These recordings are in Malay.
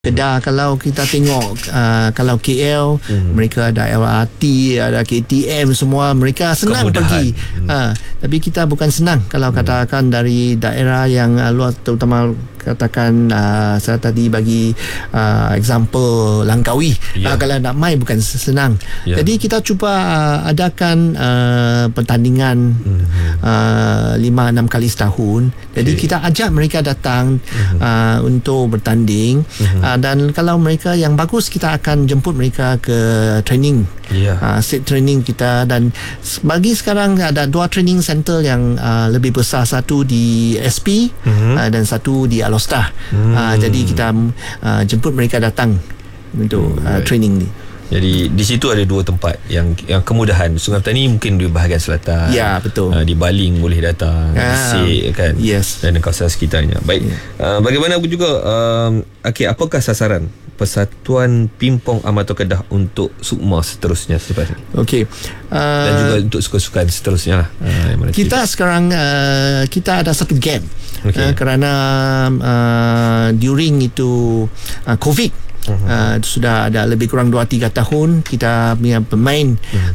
Kedah, kalau kita tengok kalau KL mereka ada LRT, ada KTM, semua mereka senang kemudahan. pergi. Tapi kita bukan senang kalau katakan dari daerah yang luar, terutama katakan saya tadi bagi example Langkawi. Kalau nak main bukan senang. Jadi kita cuba adakan pertandingan 5-6 kali setahun. Jadi kita ajak mereka datang untuk bertanding. Dan kalau mereka yang bagus, kita akan jemput mereka ke training, set training kita. Dan bagi sekarang ada 2 training center yang lebih besar, satu di SP dan satu di Alostar. Jadi kita jemput mereka datang untuk training ni. Jadi di situ ada 2 tempat yang kemudahan. Sungai Petani mungkin di bahagian selatan. Ya, betul. Di Baling boleh datang, Sik kan. Yes. Dan kawasan sekitarnya. Baik. Bagaimanapun juga apakah sasaran Persatuan Pimpong Amatur Kedah untuk Sukma seterusnya selepas ini? Okey. Dan juga untuk sukan-sukan seterusnya. Kita sekarang kita ada satu gap. Kerana during itu COVID, sudah ada lebih kurang 2-3 tahun kita punya pemain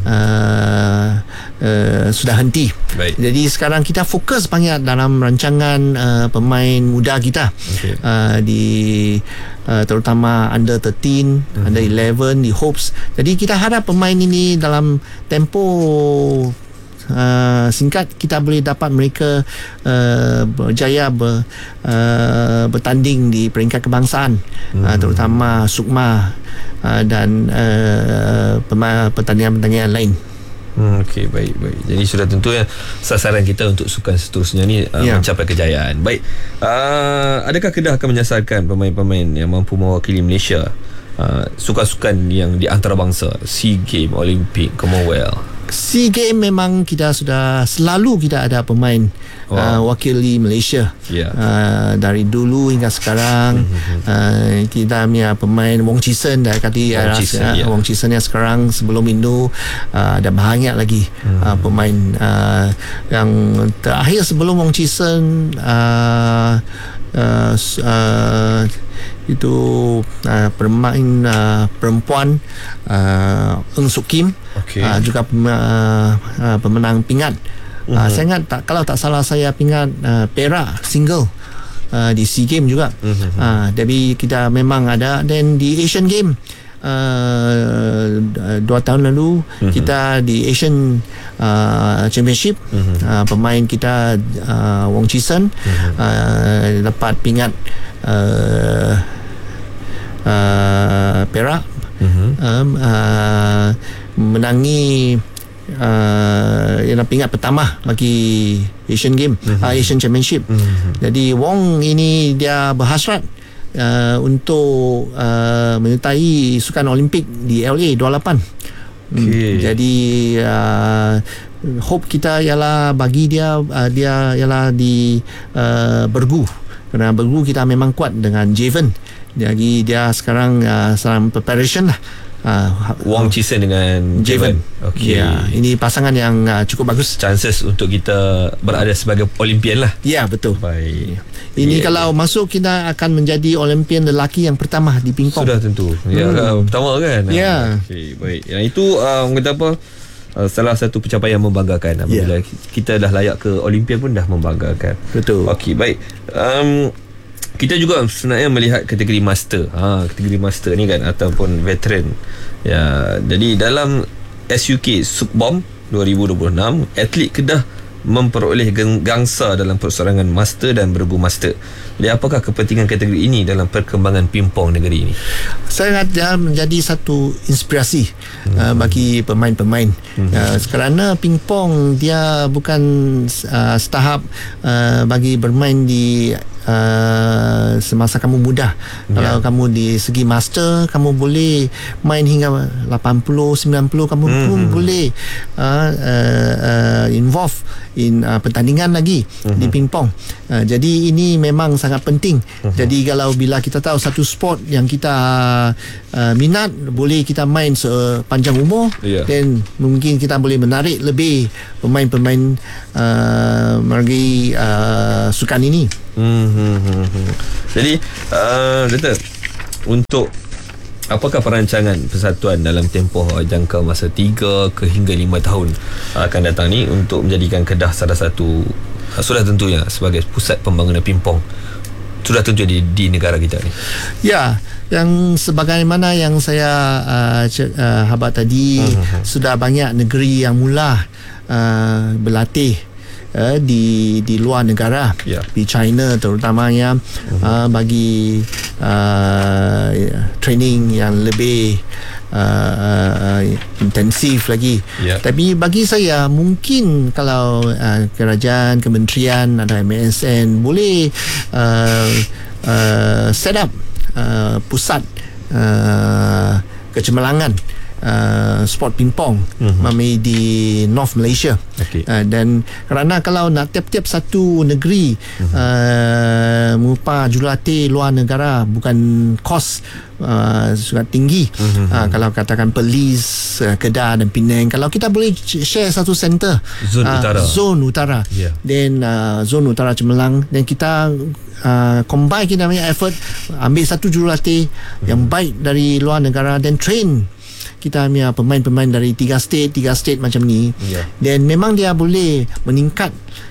sudah henti. Baik. Jadi sekarang kita fokus banyak dalam rancangan pemain muda kita, di terutama under 13, under 11 di Hopes. Jadi kita harap pemain ini dalam tempo singkat kita boleh dapat mereka berjaya bertanding di peringkat kebangsaan, terutama Sukma dan pertandingan-pertandingan lain. Okey, baik. Jadi sudah tentu sasaran kita untuk sukan seterusnya ni mencapai kejayaan. Baik. Adakah Kedah akan menyasarkan pemain-pemain yang mampu mewakili Malaysia sukan-sukan yang di antarabangsa, SEA Games, Olimpik, Commonwealth? SEA Games memang kita sudah selalu kita ada pemain wakili Malaysia, dari dulu hingga sekarang. Kita punya pemain Wong Chisen dah kati Wong Chisen yang sekarang, sebelum itu ada banyak lagi pemain yang terakhir sebelum Wong Chisen itu pemain perempuan Eng Suk Kim, juga pemenang pingat. Saya ingat kalau tak salah saya pingat perak single di SEA Games juga. Jadi kita memang ada. Dan di Asian Games 2 tahun lalu kita di Asian Championship, pemain kita Wong Chisen dapat pingat perak, menangi pingat pertama bagi Asian Game, Asian Championship. Jadi Wong ini dia berhasrat untuk menyertai sukan Olimpik di LA 28. Jadi hope kita ialah bagi dia ialah di bergu, kerana bergu kita memang kuat dengan Javen. Jadi dia sekarang sedang preparation lah. Wong Chisen dengan Javen. Ini pasangan yang cukup bagus. Chances untuk kita berada sebagai Olimpian lah. Ya, betul. Baik. Ini kalau masuk, kita akan menjadi Olimpian lelaki yang pertama di pingpong. Sudah tentu. Pertama kan. Okey, baik. Yang itu orang kata apa, salah satu pencapaian membanggakan. Apabila kita dah layak ke Olimpian pun dah membanggakan. Betul. Okey, baik. Kita juga sebenarnya melihat kategori master. Kategori master ni kan, ataupun veteran. Jadi dalam SUK Sukbom 2026, atlet Kedah memperoleh gangsa dalam persorangan master dan bergu master. Jadi apakah kepentingan kategori ini dalam perkembangan pimpong negeri ini? Saya ingat dia menjadi satu inspirasi bagi pemain-pemain. Kerana pingpong dia bukan setahap bagi bermain di semasa kamu muda. Kalau kamu di segi master, kamu boleh main hingga 80, 90, kamu pun boleh involve in pertandingan lagi di pingpong. Jadi ini memang sangat penting. Jadi kalau bila kita tahu satu sport yang kita minat, boleh kita main sepanjang umur, dan mungkin kita boleh menarik lebih pemain-pemain bagi sukan ini. Jadi Doktor, untuk apakah perancangan persatuan dalam tempoh jangka masa 3 ke hingga 5 tahun akan datang ni untuk menjadikan Kedah salah satu, sudah tentunya sebagai pusat pembangunan pingpong, sudah tentu di negara kita ni? Ya, yang sebagaimana yang saya habar tadi, sudah banyak negeri yang mula berlatih di luar negara, di China terutamanya, bagi training yang lebih intensif lagi. Tapi bagi saya, mungkin kalau kerajaan, kementerian atau MSN boleh set up pusat kecemerlangan sport pingpong di North Malaysia. Dan kerana kalau nak tiap-tiap satu negeri merupa jurulatih luar negara, bukan kos sangat tinggi. Kalau katakan Perlis, Kedah dan Penang, kalau kita boleh share satu center, zon utara, dan zon utara Cemerlang, dan kita combine kita punya effort, ambil satu jurulatih yang baik dari luar negara dan train kita punya pemain-pemain dari 3 state macam ni, dan memang dia boleh meningkat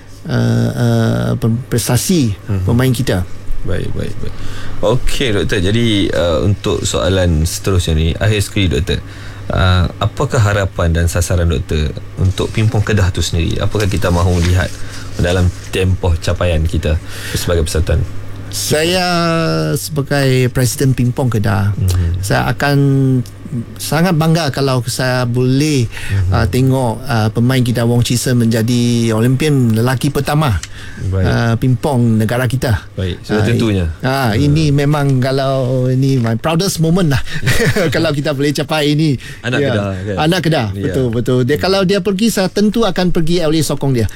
prestasi pemain kita. Baik. Okey doktor, jadi untuk soalan seterusnya ni, akhir sekali doktor, apakah harapan dan sasaran doktor untuk pingpong Kedah tu sendiri? Apakah kita mahu lihat dalam tempoh capaian kita sebagai persatuan? Saya sebagai Presiden Pingpong Kedah, saya akan sangat bangga kalau saya boleh tengok pemain kita Wong Chee Sen menjadi Olympian lelaki pertama pingpong negara kita. Baik, sudah tentunya. Ini memang, kalau ini my proudest moment lah. Kalau kita boleh capai ini. Anak Kedah kan? Anak Kedah, betul. Dia kalau dia pergi, saya tentu akan pergi oleh sokong dia.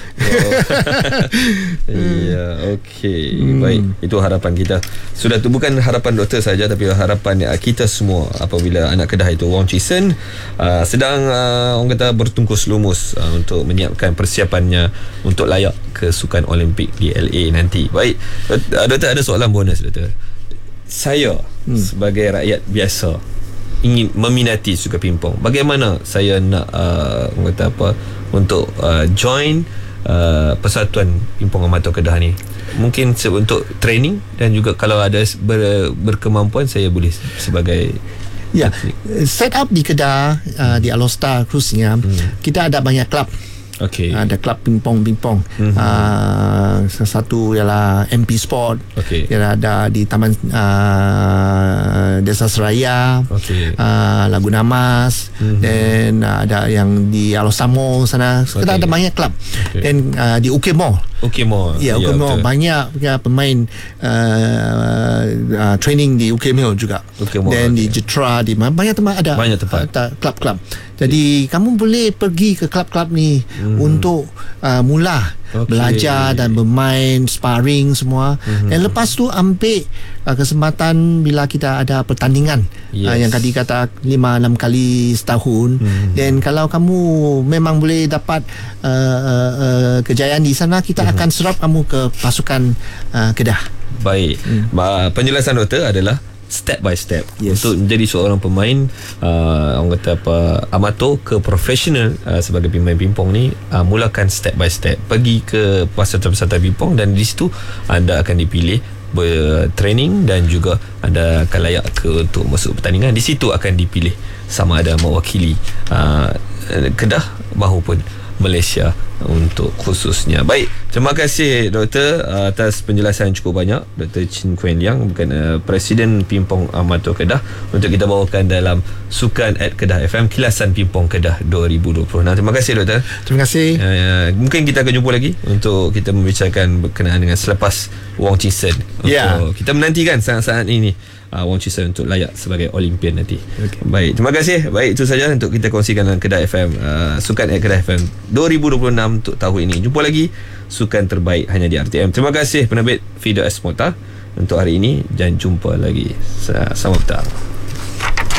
Okey. Baik, itu harapan kita. Sudah tu bukan harapan doktor saja, tapi harapan kita semua apabila anak Kedah itu Wong Chee Sen sedang orang kata bertungkus lumus untuk menyiapkan persiapannya untuk layak ke Sukan Olimpik di LA nanti. Baik, doktor, ada soalan bonus doktor. Saya sebagai rakyat biasa ingin meminati sukan pingpong. Bagaimana saya nak orang kata apa untuk join Persatuan Pingpong Amatur Kedah ni? Mungkin untuk training, dan juga kalau ada berkemampuan, saya boleh sebagai set up di Kedah, di Alostar khususnya, kita ada banyak klub. Ada klub pingpong. Salah satu ialah MP Sport, yang ada di Taman Desa Seraya, Laguna Mas, dan ada yang di Alostar Mall sana. Kita ada banyak klub. Dan di UK Mall, banyak pemain training di UK Mall juga. Dan di Jetra, di banyak tempat ada klub-klub. Jadi kamu boleh pergi ke klub-klub ni untuk mula belajar dan bermain, sparring semua. Dan lepas tu ambil kesempatan bila kita ada pertandingan yang tadi kata 5-6 kali setahun. Dan kalau kamu memang boleh dapat kejayaan di sana, kita akan serap kamu ke pasukan Kedah. Baik. Penjelasan doktor adalah step by step untuk menjadi seorang pemain orang kata apa, amatur ke profesional sebagai pemain pingpong ni. Mulakan step by step, pergi ke persatuan-persatuan pingpong, dan di situ anda akan dipilih bertraining, dan juga anda akan layak untuk masuk pertandingan. Di situ akan dipilih sama ada mewakili Kedah maupun Malaysia untuk khususnya. Baik, terima kasih doktor atas penjelasan yang cukup banyak, Dr. Chin Kuan Liang, bukan Presiden Pingpong Amatur Kedah, untuk kita bawakan dalam Sukan at Kedah FM, kilasan Pingpong Kedah 2020. Terima kasih doktor. Terima kasih. Mungkin kita akan jumpa lagi untuk kita membicarakan berkenaan dengan selepas Wong Chee Sen. Kita menantikan saat-saat ini Wong Chee Sen untuk layak sebagai Olympian nanti. Baik, terima kasih. Baik, itu saja untuk kita kongsikan dalam Kedah FM, Sukan at Kedah FM 2026 untuk tahun ini. Jumpa lagi sukan terbaik hanya di RTM. Terima kasih penerbit Fido S. Mota untuk hari ini, dan jumpa lagi. Selamat petang.